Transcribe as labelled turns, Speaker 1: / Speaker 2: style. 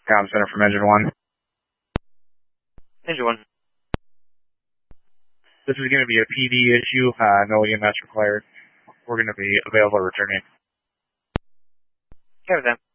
Speaker 1: Comm Center from Engine 1.
Speaker 2: Engine 1.
Speaker 1: This is going to be a PD issue, no EMS required. We're going to be available returning.
Speaker 2: Okay with that.